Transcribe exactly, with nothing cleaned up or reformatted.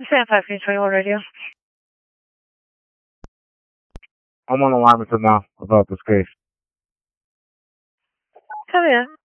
San five twenty-one radio. I'm on the line with them now about this case. Come in.